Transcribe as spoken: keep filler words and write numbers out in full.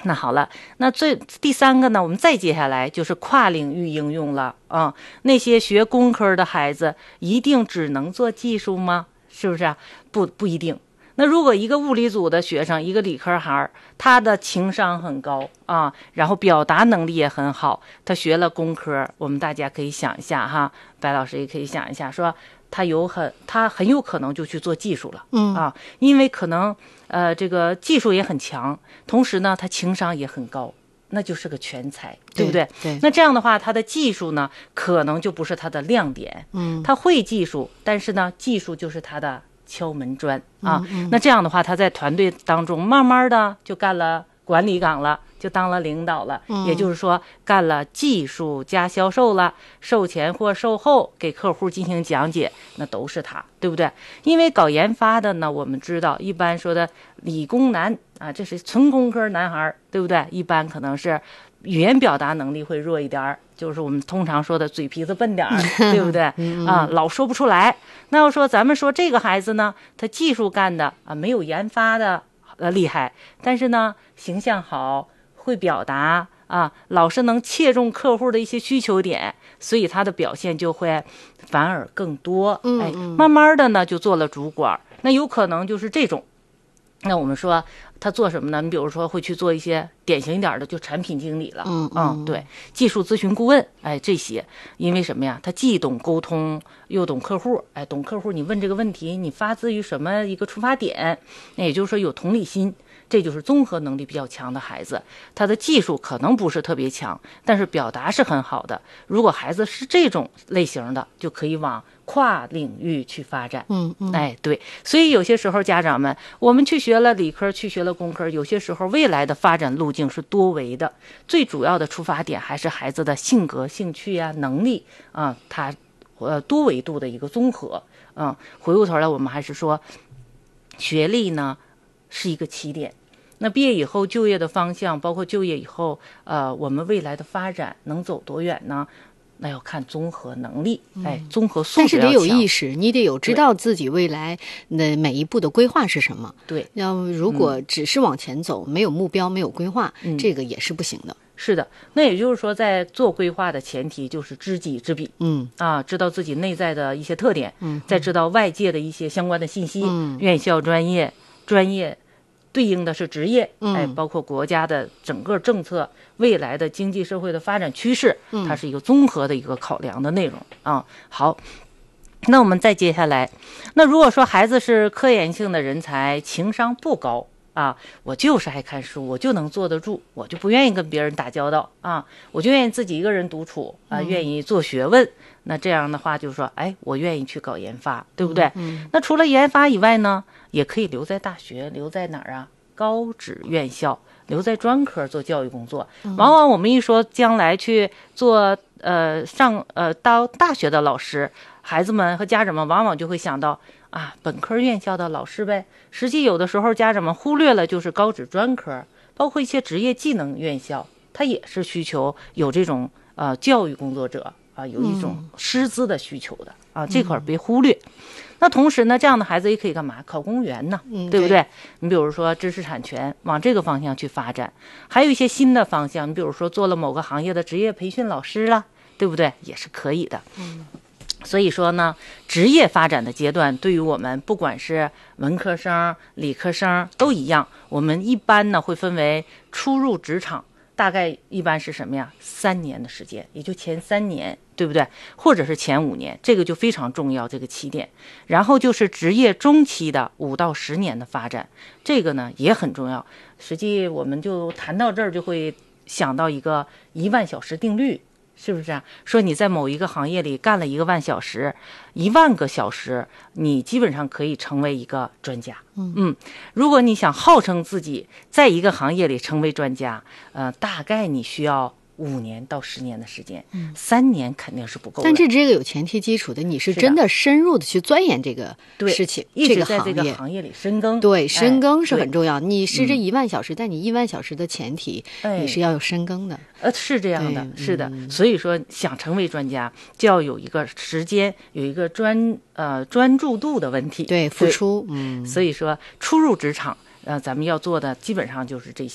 那好了，那最第三个呢，我们再接下来就是跨领域应用了啊。那些学工科的孩子一定只能做技术吗？是不是啊？不不一定。那如果一个物理组的学生，一个理科孩，他的情商很高啊，然后表达能力也很好，他学了工科，我们大家可以想一下哈，白老师也可以想一下，说他有很他很有可能就去做技术了， 嗯啊，因为可能呃这个技术也很强，同时呢他情商也很高，那就是个全才，对不对？ 对。 那这样的话，他的技术呢可能就不是他的亮点， 嗯， 他会技术，但是呢技术就是他的敲门砖啊。 嗯嗯、 那这样的话，他在团队当中慢慢的就干了管理岗了，就当了领导了， 嗯、 也就是说干了技术加销售了，售前或售后给客户进行讲解，那都是他，对不对？因为搞研发的呢，我们知道一般说的理工男啊，这是纯工科男孩，对不对？一般可能是语言表达能力会弱一点，就是我们通常说的嘴皮子笨点儿，对不对？啊，老说不出来。那要说咱们说这个孩子呢，他技术干的啊没有研发的呃厉害，但是呢形象好，会表达啊，老是能切中客户的一些需求点，所以他的表现就会反而更多。哎，慢慢的呢就做了主管，那有可能就是这种。那我们说他做什么呢？你比如说会去做一些典型一点的，就产品经理了， 嗯嗯，对，技术咨询顾问，哎，这些，因为什么呀？他既懂沟通，又懂客户，哎，懂客户，你问这个问题，你发自于什么一个出发点？那也就是说有同理心。这就是综合能力比较强的孩子，他的技术可能不是特别强，但是表达是很好的。如果孩子是这种类型的，就可以往跨领域去发展。 嗯嗯， 哎，对，所以有些时候家长们，我们去学了理科，去学了工科，有些时候未来的发展路径是多维的，最主要的出发点还是孩子的性格、兴趣呀、能力啊，他呃多维度的一个综合。嗯，回过头来，我们还是说，学历呢是一个起点。那毕业以后就业的方向，包括就业以后，呃，我们未来的发展能走多远呢？那要看综合能力，哎，综合素质要强。 但是得有意识，你得有知道自己未来的每一步的规划是什么。 对， 要如果只是往前走，嗯、没有目标，没有规划、嗯，这个也是不行的。 是的，那也就是说，在做规划的前提就是知己知彼， 嗯啊，知道自己内在的一些特点， 嗯， 再知道外界的一些相关的信息， 嗯， 院校专业专业。对应的是职业， 嗯、 哎，包括国家的整个政策、未来的经济社会的发展趋势， 嗯、 它是一个综合的一个考量的内容啊。好，那我们再接下来，那如果说孩子是科研性的人才，情商不高啊，我就是爱看书，我就能坐得住，我就不愿意跟别人打交道啊，我就愿意自己一个人独处啊， 嗯、 愿意做学问。那这样的话就是说，哎，我愿意去搞研发，对不对？ 嗯、 那除了研发以外呢，也可以留在大学，留在哪儿啊？高职院校，留在专科做教育工作。 嗯、 往往我们一说将来去做呃上呃到大学的老师，孩子们和家长们往往就会想到啊，本科院校的老师呗。实际有的时候家长们忽略了，就是高职专科，包括一些职业技能院校，它也是需求有这种呃教育工作者。啊，有一种师资的需求的、嗯、啊，这块别忽略、嗯。那同时呢，这样的孩子也可以干嘛？考公务员呢、 嗯， 对不对？你比如说知识产权，往这个方向去发展。还有一些新的方向，你比如说做了某个行业的职业培训老师啦，对不对？也是可以的。 嗯。 所以说呢，职业发展的阶段，对于我们不管是文科生、理科生都一样，我们一般呢会分为初入职场。大概一般是什么呀？三年的时间，也就前三年，对不对？或者是前五年，这个就非常重要，这个起点。然后就是职业中期的五到十年的发展，这个呢也很重要。实际我们就谈到这儿，就会想到一个一万小时定律。是不是啊？说你在某一个行业里干了一个万小时，一万个小时，你基本上可以成为一个专家。 嗯嗯，如果你想号称自己在一个行业里成为专家，呃，大概你需要五年到十年的时间，嗯，三年肯定是不够的。 但是这个有前提基础的，你是真的深入的去钻研这个事情， 一直在这个行业里深耕。 对，深耕是很重要。 哎、 你是这一万小时，但你一万小时的前提， 哎、 你是要有深耕的。 呃，是这样的，是的。嗯、所以说，想成为专家，就要有一个时间，有一个专呃专注度的问题。 对，付出。嗯， 所以说，初入职场，呃，咱们要做的基本上就是这些。